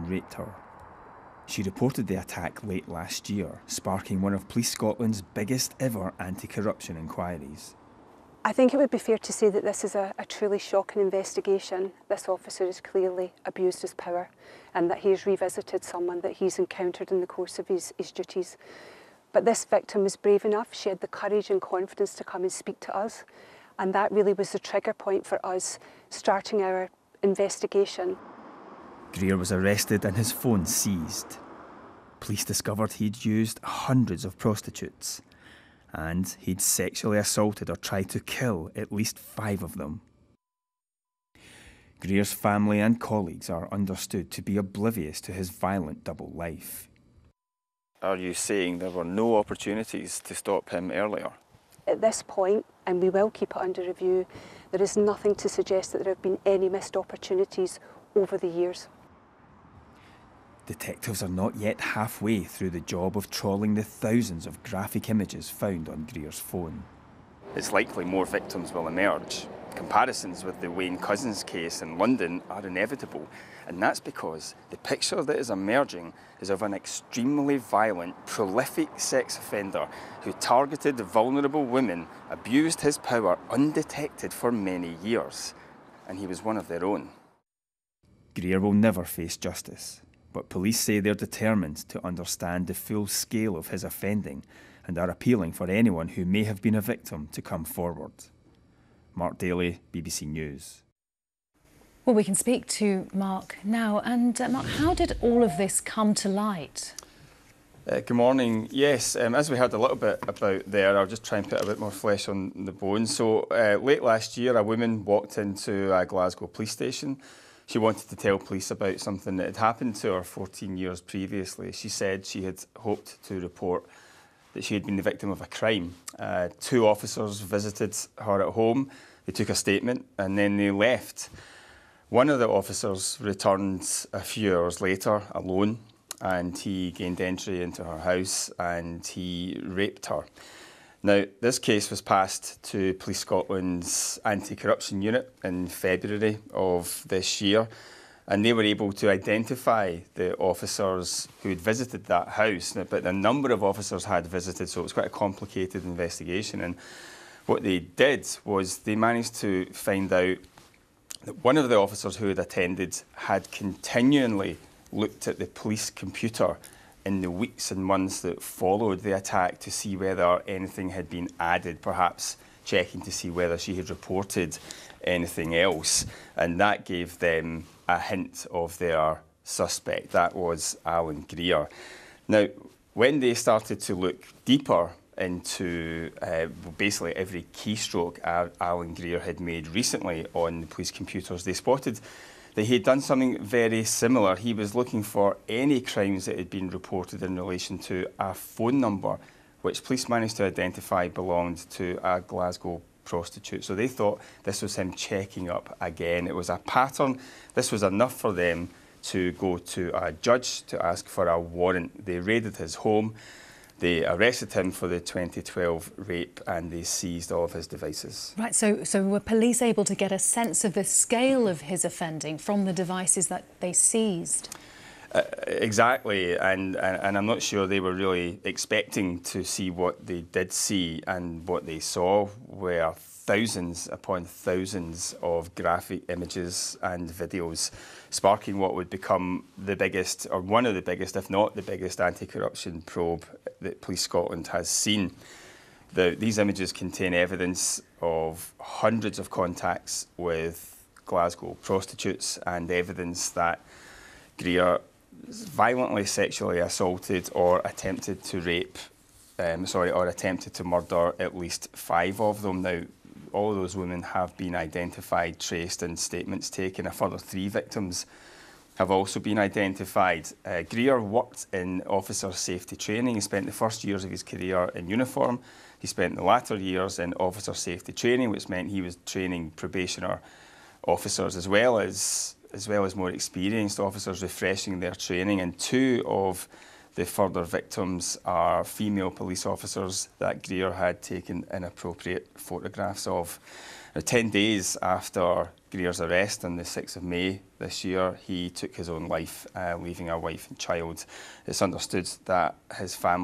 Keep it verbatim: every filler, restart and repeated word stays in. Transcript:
raped her. She reported the attack late last year, sparking one of Police Scotland's biggest ever anti-corruption inquiries. I think it would be fair to say that this is a, a truly shocking investigation. This officer has clearly abused his power and that he has revisited someone that he's encountered in the course of his, his duties. But this victim was brave enough. She had the courage and confidence to come and speak to us. And that really was the trigger point for us starting our investigation. Greer was arrested and his phone seized. Police discovered he'd used hundreds of prostitutes, and he'd sexually assaulted or tried to kill at least five of them. Greer's family and colleagues are understood to be oblivious to his violent double life. Are you saying there were no opportunities to stop him earlier? At this point, and we will keep it under review, there is nothing to suggest that there have been any missed opportunities over the years. Detectives are not yet halfway through the job of trawling the thousands of graphic images found on Greer's phone. It's likely more victims will emerge. Comparisons with the Wayne Couzens case in London are inevitable, and that's because the picture that is emerging is of an extremely violent, prolific sex offender who targeted vulnerable women, abused his power undetected for many years, and he was one of their own. Greer will never face justice, but police say they're determined to understand the full scale of his offending and are appealing for anyone who may have been a victim to come forward. Mark Daly, B B C News. Well, we can speak to Mark now. And uh, Mark, how did all of this come to light? Uh, good morning. Yes, um, as we heard a little bit about there, I'll just try and put a bit more flesh on the bones. So uh, late last year, a woman walked into a Glasgow police station. She wanted to tell police about something that had happened to her fourteen years previously. She said she had hoped to report that she had been the victim of a crime. Uh, two officers visited her at home. They took a statement and then they left. One of the officers returned a few hours later alone, and he gained entry into her house and he raped her. Now, this case was passed to Police Scotland's anti-corruption unit in February of this year, and they were able to identify the officers who had visited that house. But a number of officers had visited, so it was quite a complicated investigation. And what they did was they managed to find out that one of the officers who had attended had continually looked at the police computer in the weeks and months that followed the attack to see whether anything had been added, perhaps checking to see whether she had reported anything else. And that gave them a hint of their suspect. That was Alan Greer. Now, when they started to look deeper into uh, basically every keystroke Alan Greer had made recently on the police computers, they spotted that he had done something very similar. He was looking for any crimes that had been reported in relation to a phone number, which police managed to identify belonged to a Glasgow prostitute. So they thought this was him checking up again. It was a pattern. This was enough for them to go to a judge to ask for a warrant. They raided his home. They arrested him for the twenty twelve rape and they seized all of his devices. Right, so, so were police able to get a sense of the scale of his offending from the devices that they seized? Uh, exactly, and, and, and I'm not sure they were really expecting to see what they did see, and what they saw were thousands upon thousands of graphic images and videos, sparking what would become the biggest, or one of the biggest, if not the biggest, anti-corruption probe that Police Scotland has seen. The, these images contain evidence of hundreds of contacts with Glasgow prostitutes and evidence that Greer violently sexually assaulted or attempted to rape, um, sorry, or attempted to murder at least five of them. Now, all of those women have been identified, traced, and statements taken. A further three victims have also been identified. Uh, Greer worked in officer safety training. He spent the first years of his career in uniform. He spent the latter years in officer safety training, which meant he was training probationer officers as well as as well as more experienced officers, refreshing their training. And two of the further victims are female police officers that Greer had taken inappropriate photographs of. Now, ten days after Greer's arrest on the sixth of May this year, he took his own life, uh, leaving a wife and child. It's understood that his family